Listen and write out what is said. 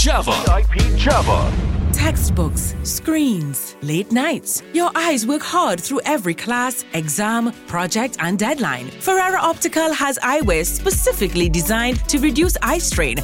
Java. VIP Java. Textbooks, screens, late nights. Your eyes work hard through every class, exam, project, and deadline. Ferrara Optical has eyewear specifically designed to reduce eye strain